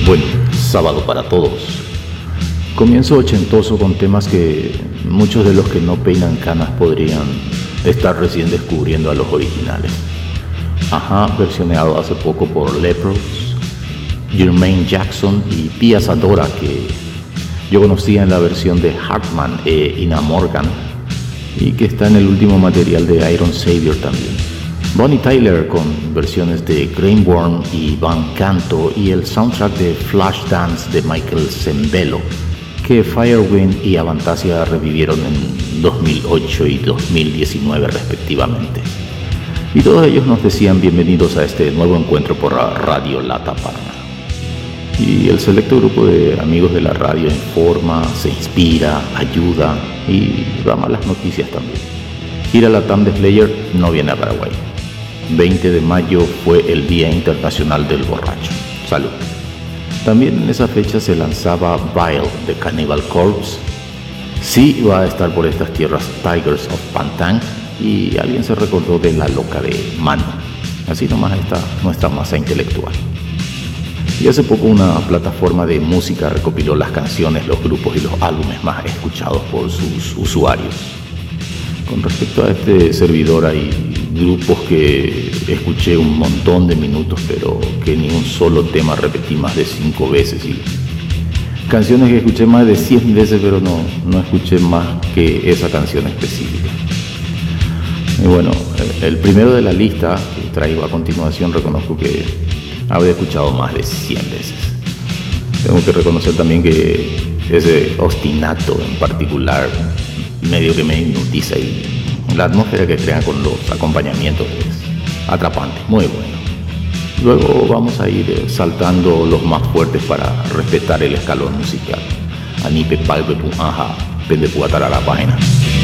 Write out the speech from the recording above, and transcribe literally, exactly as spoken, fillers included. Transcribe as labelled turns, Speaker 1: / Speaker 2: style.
Speaker 1: Buen sábado para todos. Comienzo ochentoso con temas que muchos de los que no peinan canas podrían estar recién descubriendo a los originales. Ajá, versioneado hace poco por Lepros, Jermaine Jackson y Pia Zadora, que yo conocía en la versión de Hartman e Ina Morgan y que está en el último material de Iron Savior también. Bonnie Tyler con versiones de Greenworm y Van Canto y el soundtrack de Flashdance de Michael Sembello, que Firewind y Avantasia revivieron en dos mil ocho y dos mil diecinueve respectivamente. Y todos ellos nos decían bienvenidos a este nuevo encuentro por Radio Lata Parma. Y el selecto grupo de amigos de la radio informa, se inspira, ayuda y da malas noticias también. Gira Latam de Slayer no viene a Paraguay. veinte de mayo fue el Día Internacional del Borracho. Salud. También en esa fecha se lanzaba Vile de Cannibal Corpse. Sí va a estar por estas tierras Tigers of Pantang y alguien se recordó de La Loca de Mano. Así nomás está nuestra masa intelectual. Y hace poco una plataforma de música recopiló las canciones, los grupos y los álbumes más escuchados por sus usuarios. Con respecto a este servidor hay grupos que escuché un montón de minutos, pero que ni un solo tema repetí más de cinco veces, y canciones que escuché más de cien veces, pero no, no escuché más que esa canción específica. Y bueno, el primero de la lista que traigo a continuación reconozco que habría escuchado más de cien veces. Tengo que reconocer también que ese ostinato en particular medio que me hipnotiza, y la atmósfera que crean con los acompañamientos es atrapante, muy bueno. Luego vamos a ir saltando los más fuertes para respetar el escalón musical. Anipe palpe pu aja, pende puatará la página.